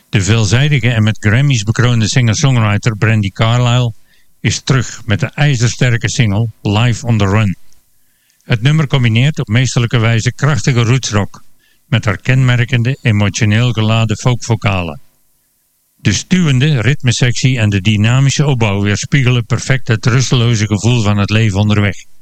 De veelzijdige en met Grammys bekroonde singer-songwriter Brandi Carlile is terug met de ijzersterke single Live on the Run. Het nummer combineert op meesterlijke wijze krachtige rootsrock met haar kenmerkende emotioneel geladen folkvokalen. De stuwende ritmesectie en de dynamische opbouw weerspiegelen perfect het rusteloze gevoel van het leven onderweg.